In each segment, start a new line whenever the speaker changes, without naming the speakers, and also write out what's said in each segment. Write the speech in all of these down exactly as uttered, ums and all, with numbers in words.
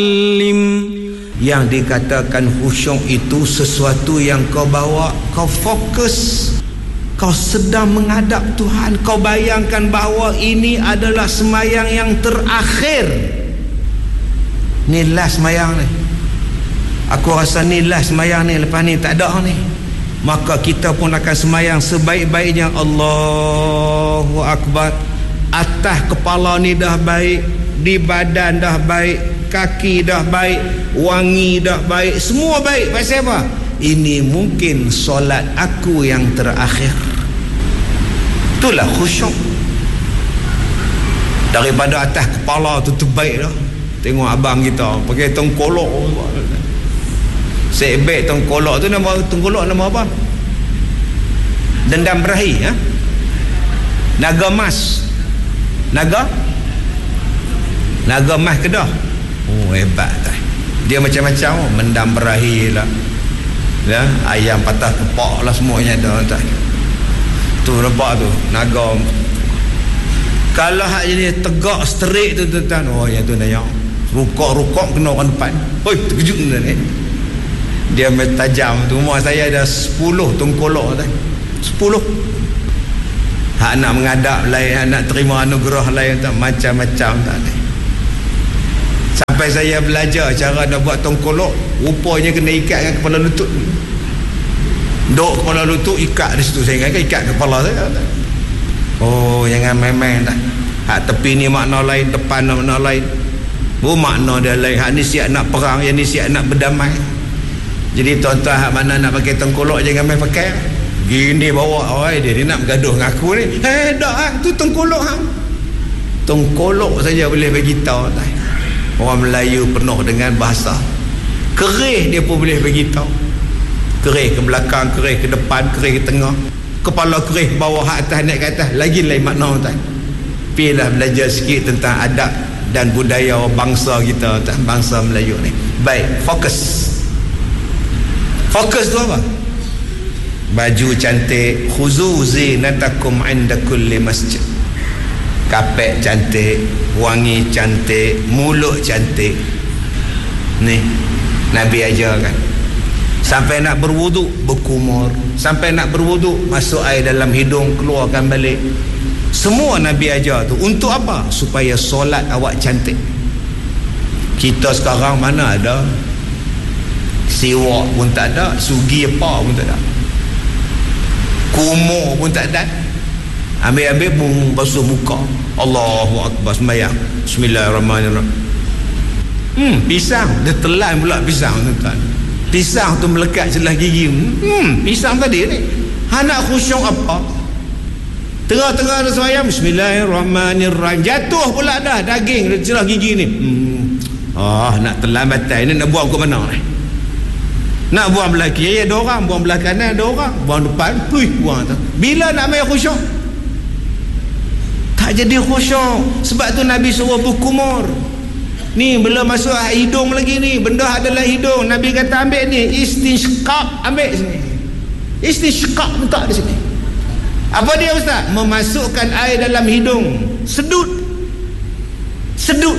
Yang dikatakan khusyuk itu sesuatu yang kau bawa, kau fokus, kau sedang menghadap Tuhan, kau bayangkan bahawa ini adalah semayang yang terakhir. Ni last semayang ni, aku rasa ni last semayang ni, lepas ni tak ada ni. Maka kita pun akan semayang sebaik-baiknya. Allahu Akbar. Atas kepala ni dah baik, di badan dah baik, kaki dah baik, wangi dah baik, semua baik. Pasal apa? Ini mungkin solat aku yang terakhir. Itulah khusyuk. Daripada atas kepala tu terbaik dah. Tengok abang kita pakai tengkolok, sebeg tengkolok tu, nama tengkolok nama apa? Dendam berahi, ha? Naga mas, naga naga mas Kedah. Oh, hebat tak? Dia macam-macam, oh, mendam berahi lah, ya, ayam patah kepak lah, semuanya ada tak? Tu nampak tu naga. Kalau hak jadi tegak straight tu tuan, oh yang tu nayak rukuk-rukuk kena orang depan. Oi, terkejut tuan ni. Dia tajam tu. Rumah saya ada sepuluh tengkolok tuan. sepuluh. Hak nak menghadap lain, hak nak terima anugerah lain tuan, macam-macam tak ni. Sampai saya belajar cara nak buat tengkolok, rupanya kena ikat dengan kepala lutut. Duk kepala lutut ikat di situ. Saya ingat ikat kepala saya. Oh, jangan main-main tak. Hak tepi ni makna lain, depan makna lain. Oh, makna dia lain. Hak ni siap nak perang, yang ni siap nak berdamai. Jadi tuan-tuan hak mana nak pakai tengkolok, jangan main pakai. Gini bawa, oh dia, dia nak bergaduh dengan aku ni. Eh dah ah, tu tengkolok hang. Tengkolok saja boleh bagi tahu tak. Orang Melayu penuh dengan bahasa. Kerih dia pun boleh bagi tahu. Kerih ke belakang, kerih ke depan, kerih ke tengah. Kepala kerih bawah, hak atas naik ke atas, lagi lain makna tak. Pilah belajar sikit tentang adab dan budaya bangsa kita, tak, bangsa Melayu ni. Baik, fokus. Fokus tu apa? Baju cantik, khuzu zinatakum inda kulli masjid. Kapek cantik, wangi cantik, mulut cantik. Ni Nabi ajarkan. Sampai nak berwuduk, berkumur. Sampai nak berwuduk, masuk air dalam hidung, keluarkan balik. Semua Nabi ajar tu. Untuk apa? Supaya solat awak cantik. Kita sekarang mana ada? Siwak pun tak ada, sugi apa pun tak ada, kumur pun tak ada. Ambil-ambil pun basuh muka. Allahu Akbar, sembahyang. Bismillahirrahmanirrahim. Hmm, pisang. Dia telan pula pisang tuan. Pisang tu melekat celah gigi. Hmm, pisang tadi ni. Anak khusyuk apa? Tengah-tengah ada sembahyang, Bismillahirrahmanirrahim. Jatuh pula dah daging celah gigi ni. Hmm. Ah, nak telan batai ni, nak buang ke mana ni? Nak buang belah kiri ada orang, buang belah kanan ada orang, buang depan, puih, buang tu. Bila nak main khusyuk? Tak jadi khusyuk. Sebab tu Nabi suruh berkumur. Ni bila masuk hidung lagi ni, benda adalah hidung. Nabi kata ambil ni, istinsyqaq, ambil sini. Istinsyqaq letak di sini. Apa dia ustaz? Memasukkan air dalam hidung, sedut. Sedut.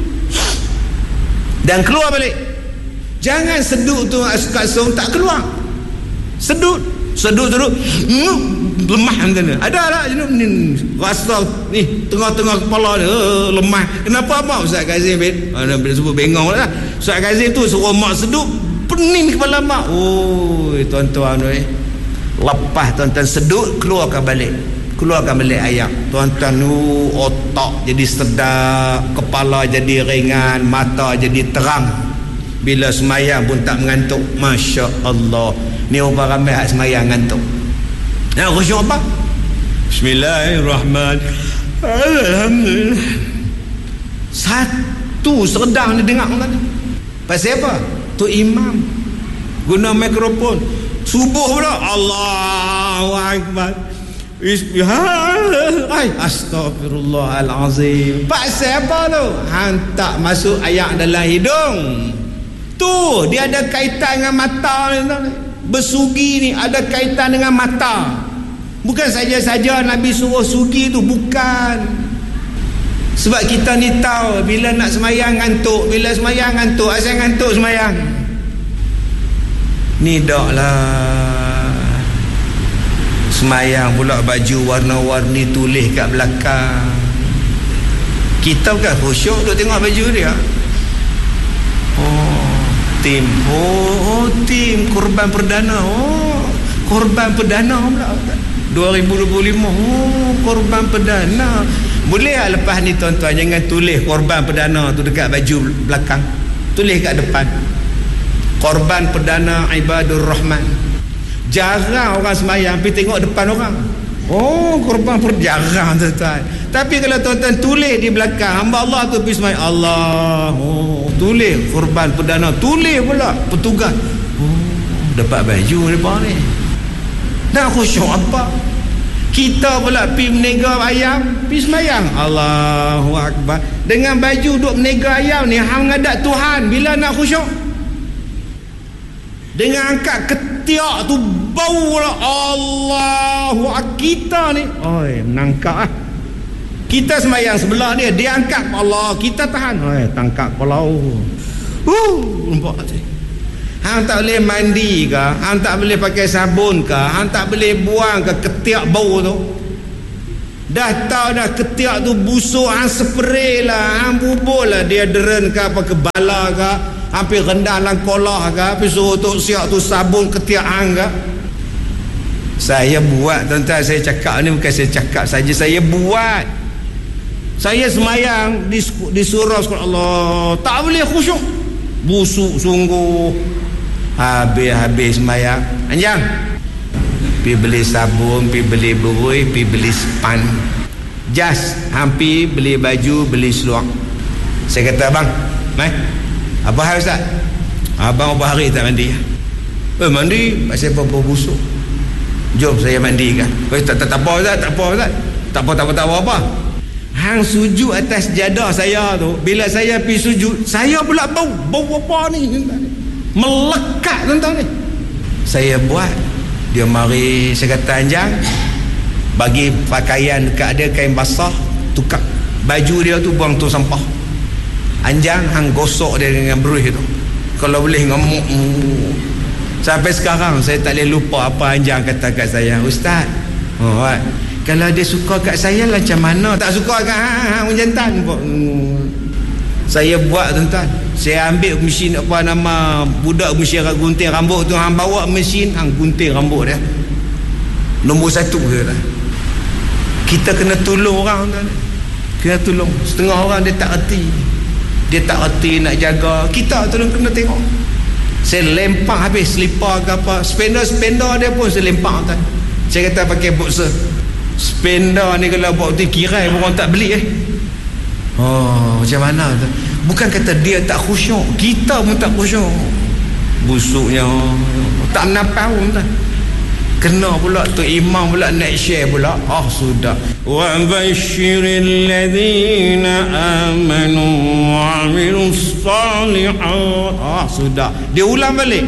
Dan keluar balik. Jangan sedut tu kasung tak keluar. Sedut, sedut sedut. Lemah macam ni. Ada lah ni rasa ni tengah-tengah kepala dia uh, lemah. Kenapa mak Ustaz Kazim bin? Mana bila sebut bengong lah. Ustaz Kazim tu suruh mak sedut, pening kepala mak. Oh, tuan-tuan oi. Lepas tuan-tuan sedut, keluarkan balik. Keluarkan balik ayam. Tuan-tuan nu otak jadi sedap, kepala jadi ringan, mata jadi terang. Bila semayang pun tak mengantuk. Masya Allah. Ni orang ramai hak semayang ngantuk. Nak khusyuk apa? Bismillahirrahmanirrahim. Alhamdulillah. Satu sedang ni dengar tadi. Pasal apa? Tu imam guna mikrofon. Subuh pula Allahu Akbar. Astagfirullahalazim. Pasal apa tu? Hantar masuk ayat dalam hidung. Tu dia ada kaitan dengan mata ni. Bersugi ni ada kaitan dengan mata. Bukan saja-saja Nabi suruh sugi tu, bukan. Sebab kita ni tahu bila nak semayang ngantuk, bila semayang ngantuk, asal ngantuk semayang. Ni dak lah. Semayang pula baju warna-warni tulis kat belakang. Kita bukan khusyuk duk tengok baju dia. Oh, tim. Oh, oh tim korban perdana. Oh, korban perdana pula. dua ribu dua puluh lima. Oh, korban perdana. Boleh lah lepas ni tuan-tuan jangan tulis korban perdana tu dekat baju belakang. Tulis kat depan. Korban perdana Ibadur Rahman. Jarang orang semayang pergi tengok depan orang. Oh, korban perdana, jarang tuan-tuan. Tapi kalau tuan-tuan tulis di belakang, hamba Allah tu pergi semayang, Allah, oh, tulis korban perdana, tulis pula petugas. Oh, dapat baju depan ni. Nak khusyuk apa? Kita pula pergi menega ayam, pergi semayang, Allahu Akbar. Dengan baju duk menega ayam ni, hang ngadat Tuhan. Bila nak khusyuk? Dengan angkat ketiak tu, bau lah, Allahu Akbar. Kita ni, oi, menangkap lah. Kita semayang sebelah dia, dia angkat, Allah, kita tahan. Oi, tangkap kalau. Uh, nampak tu. Hang tak boleh mandi ke, hang tak boleh pakai sabun ke, hang tak boleh buang ke ketiak bau tu. Dah tahu dah ketiak tu busuk, hang spray lah, hang bubur lah deodorant ke apa ke bala ke, hampir rendah dalam kolah ke, habis suruh tok siap tu sabun ketiak hang ke. Saya buat tuan-tuan, saya cakap ni bukan saya cakap saja, saya buat. Saya semayang di, di surau sekolah Allah, tak boleh khusyuk, busuk sungguh. Habis-habis semayang, anjang, pergi beli sabun, pergi beli berui, pergi beli span, jas, hampir beli baju, beli seluar. Saya kata, abang, mai, apa hal Ustaz? Abang berapa hari tak mandi? Eh, mandi, pasal apa busuk. Jom saya mandikan. Eh, tak, tak, tak apa Ustaz, tak apa Ustaz. Tak apa, tak apa, tak apa, apa. Hang sujud atas jadah saya tu, bila saya pergi sujud, saya pula bau, bau apa ni? Melekat tuan-tuan ni. Saya buat, dia mari, saya kata anjang, bagi pakaian dekat dia, kain basah, tukar baju dia tu, buang tu sampah. Anjang hang gosok dia dengan beruih tu, kalau boleh ngemuk. Sampai sekarang saya tak boleh lupa apa anjang kata kat saya, Ustaz, oh, right, kalau dia suka kat saya macam mana, tak suka kat hang, hang jantan. Saya buat tuan-tuan, saya ambil mesin apa nama budak mesin gunting rambut tu, hang bawa mesin, hang gunting rambut dia. Nombor satu ke lah. Kita kena tolong orang tuan. Kena tolong. Setengah orang dia tak erti. Dia tak erti nak jaga. Kita tolong kena tengok. Saya lempang habis selipar ke apa, spender-spender dia pun saya lempang tuan. Saya kata pakai boxer. Spender ni kalau buat tu kirai orang tak beli eh. Oh, macam mana tu? Bukan kata dia tak khusyuk, kita pun tak khusyuk. Busuknya tak menapau tuan. Kena pula tu imam pula nak share pula. Ah, sudah. Wa basyiril ladzina amanu wa amilus solihat. Ah, sudah. Dia ulang balik.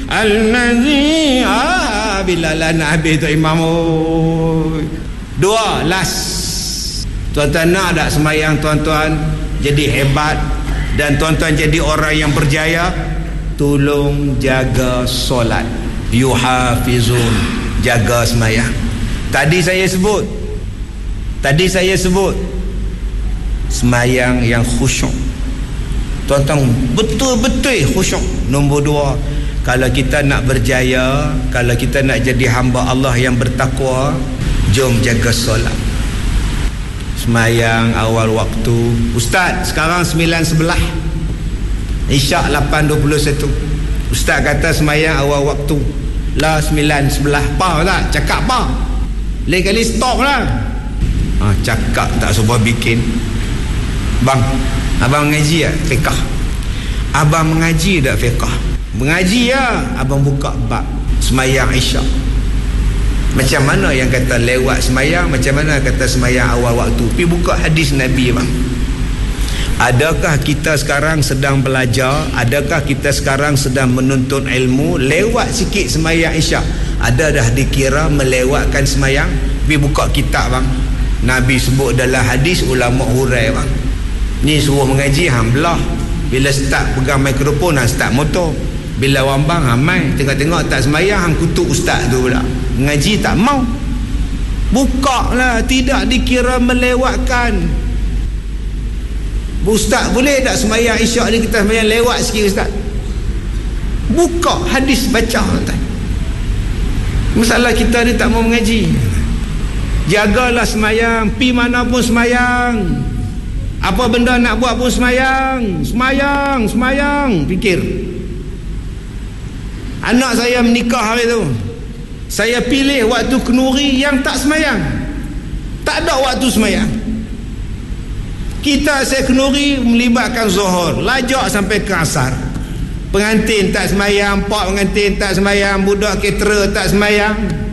Allazi, ah, bila lah nak habis tu imam. Oh. Dua, last. Tuan-tuan nak tak semayang tuan-tuan jadi hebat dan tuan-tuan jadi orang yang berjaya? Tolong jaga solat. Yuhafizun, jaga semayang. Tadi saya sebut Tadi saya sebut semayang yang khusyuk. Tuan-tuan betul-betul khusyuk. Nombor dua, kalau kita nak berjaya, kalau kita nak jadi hamba Allah yang bertakwa, jom jaga solat. Semayang awal waktu. Ustaz, sekarang sembilan sebelah, Isyak lapan dua puluh satu. Ustaz kata semayang awal waktu lah sembilan sebelah. Pa tak? Cakap pa? Lain kali stop lah. Ha, cakap tak sebab bikin. Bang, abang mengaji tak fiqah? Abang mengaji tak fiqah? Mengaji ya. Abang buka bab semayang Isyak. Macam mana yang kata lewat semayang, macam mana kata semayang awal waktu? Pergi buka hadis Nabi bang. Adakah kita sekarang sedang belajar, adakah kita sekarang sedang menuntut ilmu, lewat sikit semayang Isyak, ada dah dikira melewatkan semayang? Pergi buka kitab bang. Nabi sebut dalam hadis, ulama hurai bang. Ni suruh mengaji, hang belah. Bila start pegang mikrofon, hang start motor. Bila wambang, hang main. Tengok-tengok tak sembahyang, hang kutuk ustaz tu pula. Mengaji tak mau. Buka lah, tidak dikira melewatkan. Ustaz boleh tak sembahyang isyak ni kita sembahyang lewat sikit ustaz? Buka hadis baca tuan. Masalah kita ni tak mau mengaji. Jagalah sembahyang, pi mana pun sembahyang. Apa benda nak buat pun sembahyang. Sembahyang, sembahyang, fikir. Anak saya menikah hari tu, saya pilih waktu kenduri yang tak sembahyang. Tak ada waktu sembahyang. Kita saya kenduri melibatkan zuhur, lajak sampai ke asar. Pengantin tak sembahyang, pak pengantin tak sembahyang, budak caterer tak sembahyang.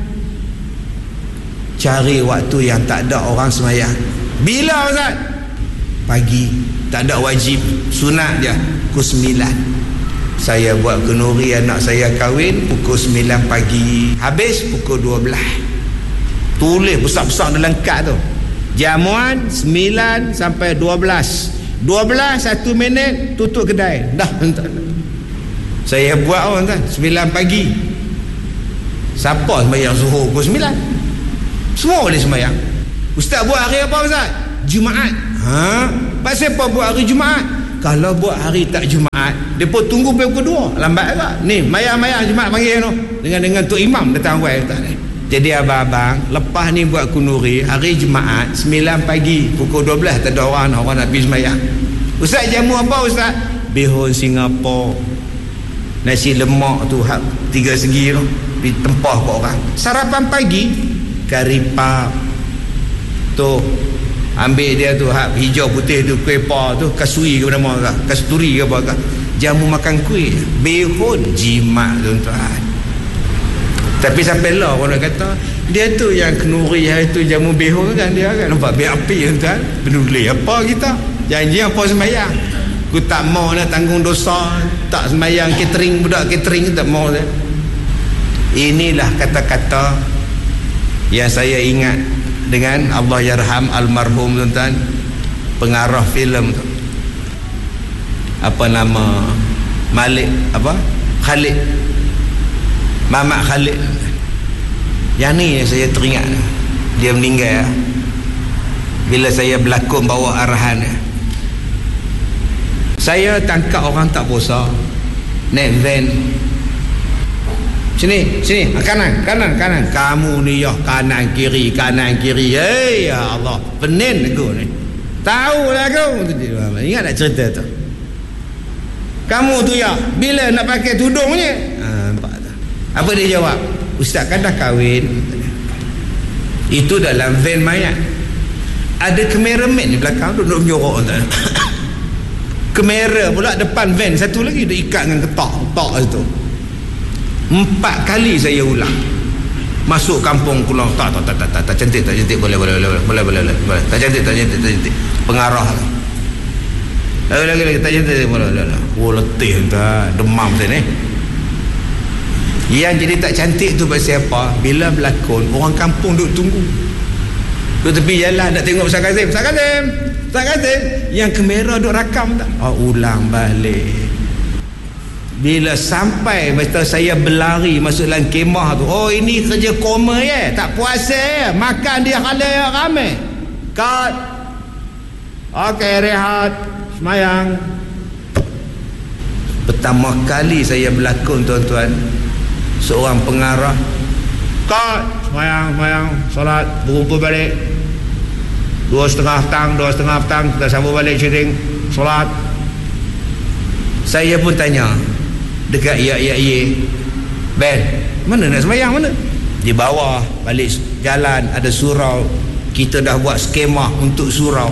Cari waktu yang tak ada orang sembahyang. Bila ustaz? Pagi. Tak ada wajib, sunat je. Pukul sembilan. Saya buat kenduri, anak saya kahwin pukul sembilan pagi, habis pukul dua belas. Tulis besar-besar dalam kad tu, jamuan sembilan sampai dua belas. dua belas satu minit tutup kedai. Dah. Saya buat orang kan sembilan pagi. Siapa sembahyang zuhur pukul sembilan? Semua boleh sembahyang. Ustaz buat hari apa ustaz? Jumaat. Ha? Pasal apa buat hari Jumaat? Kalau buat hari tak Jumaat, depa tunggu sampai pukul dua. Lambat agak. Ni, mayang-mayang Jumaat panggil tu. Dengan dengan Tok Imam datang awal tak ni. Jadi abang-abang, lepas ni buat kunuri hari Jumaat sembilan pagi, pukul dua belas tak ada orang, orang nak pergi sembahyang. Ustaz jamu apa ustaz? Bihun Singapura. Nasi lemak tu hak tiga segi tu, ditempah ke orang. Sarapan pagi kari pap. Tu ambil dia tu hak hijau putih tu, kuih pa tu, kasui ke nama ke, kasturi ke apa ke. Jamu makan kuih, bihun jimat tuan-tuan. Tapi sampai lah orang kata dia tu yang kenuri hari tu jamu bihun kan, dia kan nampak berapi tuan-tuan. Peduli apa kita? Janji apa sembahyang. Aku tak mau nak tanggung dosa, tak sembahyang catering, budak catering tak mau dah. Inilah kata-kata yang saya ingat dengan Allah yarham almarhum tuan-tuan, pengarah filem tu. Apa nama? Malik apa? Khalid. Mamat Khalid. Yang ni yang saya teringat. Dia meninggal bila saya berlakon bawa arahan. Saya tangkap orang tak puasa, naik van. Sini, sini, kanan, kanan, kanan. Kamu ni ya, kanan kiri, kanan kiri. Hei ya Allah, penin aku ni. Tahu lah aku. Ingat tak cerita tu? Kamu tu ya, bila nak pakai tudung ni? Ha, nampak tak? Apa dia jawab? Ustaz kan dah kahwin. Itu dalam van mayat. Ada kameraman di belakang tu duduk menyorok tak? Kamera pula depan van satu lagi dia ikat dengan ketak ketak itu. Empat kali saya ulang. Masuk kampung pulang tak tak tak tak tak cantik tak cantik boleh boleh boleh boleh boleh boleh tak cantik tak cantik tak cantik pengarah lagi lagi lagi tak cantik boleh boleh. Oh letih entah demam saya ni. Yang jadi tak cantik tu pasal apa? Bila berlakon orang kampung duduk tunggu duduk tepi jalan nak tengok Ustaz Kazim. Ustaz Kazim, Ustaz Kazim, yang kamera duk rakam tak? Oh ulang balik. Bila sampai masa saya berlari masuk dalam kemah tu, oh ini kerja koma ya, tak puasa ya, makan dia halal ramai. Cut. Okey, rehat, semayang. Pertama kali saya berlakon tuan-tuan, seorang pengarah, cut, semayang, semayang, solat, berumpul balik. Dua setengah petang, dua setengah petang kita sambung balik syuting, solat. Saya pun tanya dekat ya ya ya, Ben, mana nak sembahyang mana? Di bawah balik jalan ada surau, kita dah buat skema untuk surau.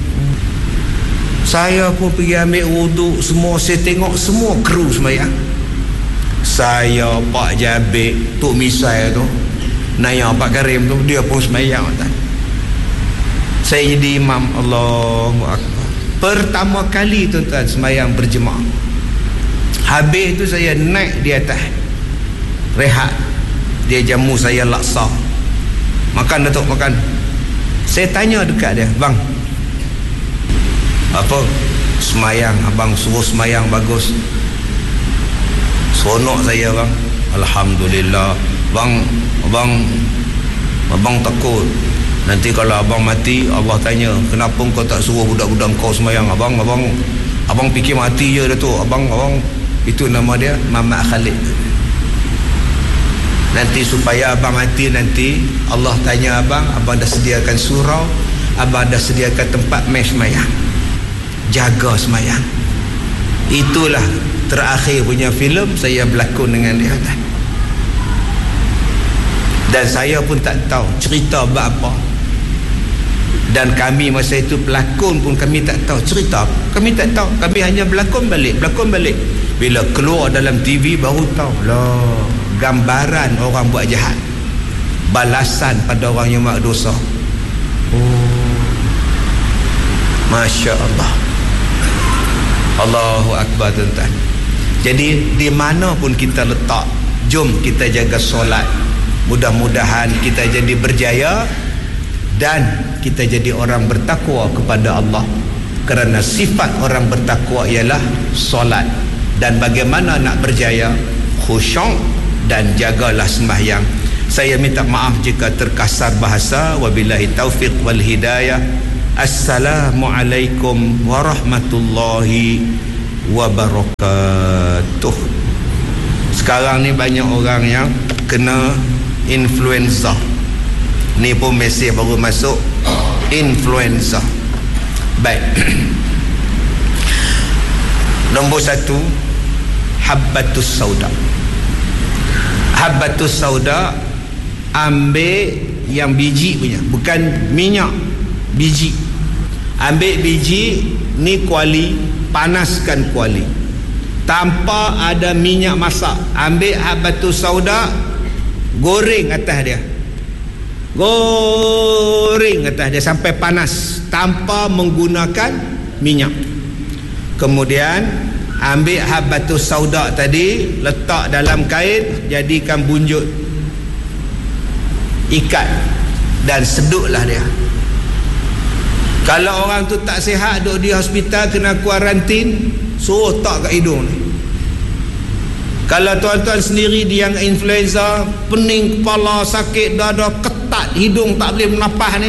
Saya pun pergi ambil wuduk, semua saya tengok semua kru sembahyang. Saya, Pak Jabir, Tok Misai tu, Naya Pak Karim tu, dia pun sembahyang tak? Saya jadi imam. Allahu Akbar. Pertama kali tuan-tuan sembahyang berjemaah. Habis tu saya naik di atas, rehat. Dia jamu saya laksa. Makan Datuk, makan. Saya tanya dekat dia, bang, apa, semayang, abang suruh semayang bagus. Seronok saya bang, alhamdulillah. Bang, abang abang takut nanti kalau abang mati Allah tanya, kenapa kau tak suruh budak-budak kau semayang? Abang abang abang fikir mati je dah tu. Abang abang itu nama dia Mamat Khalid. Nanti supaya abang mati nanti Allah tanya abang, abang dah sediakan surau, abang dah sediakan tempat mes semayang, jaga semayang. Itulah terakhir punya filem saya berlakon dengan dia. Dan saya pun tak tahu cerita apa. Dan kami masa itu pelakon pun kami tak tahu cerita apa. Kami tak tahu, kami hanya berlakon balik, berlakon balik. Bila keluar dalam T V baru tahu lah, gambaran orang buat jahat, balasan pada orang yang buat dosa. Oh, Masya Allah. Allahu Akbar tuan-tuan. Jadi di mana pun kita letak, jom kita jaga solat. Mudah-mudahan kita jadi berjaya dan kita jadi orang bertakwa kepada Allah. Kerana sifat orang bertakwa ialah solat. Dan bagaimana nak berjaya? Khusyuk dan jagalah sembahyang. Saya minta maaf jika terkasar bahasa. Wabillahi taufiq wal hidayah. Assalamualaikum warahmatullahi wabarakatuh. Sekarang ni banyak orang yang kena influenza. Ni pun mesej baru masuk, influenza. Baik. Nombor satu, habbatus sauda. Habbatus sauda, ambil yang biji punya, bukan minyak, biji. Ambil biji ni kuali, panaskan kuali tanpa ada minyak masak. Ambil habbatus sauda, goreng atas dia, goreng atas dia sampai panas tanpa menggunakan minyak. Kemudian ambil habbatus sauda tadi, letak dalam kain, jadikan bunjut, ikat dan seduklah dia. Kalau orang tu tak sihat, duduk di hospital, kena kuarantin, suruh tak kat hidung ni. Kalau tuan-tuan sendiri dia yang influenza, pening kepala, sakit dada, ketat hidung, tak boleh bernafas ni,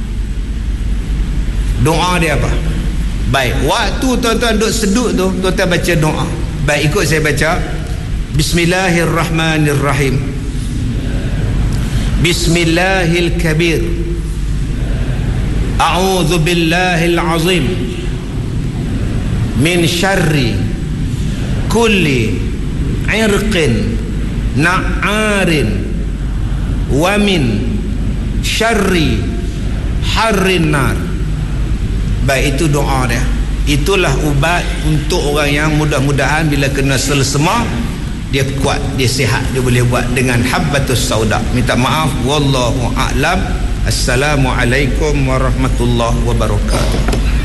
doa dia apa? Baik, waktu tuan-tuan duduk seduk tu, tuan-tuan baca doa. Baik, ikut saya baca. Bismillahirrahmanirrahim. Bismillahil kabir. A'udzu billahil azim min syarri kulli irqin na'arin wa min syarri harrin nar. Baik, itu doa dia. Itulah ubat untuk orang yang mudah-mudahan bila kena selsema, dia kuat, dia sihat, dia boleh buat dengan habbatus sauda. Minta maaf, wallahu a'lam. Assalamualaikum warahmatullahi wabarakatuh.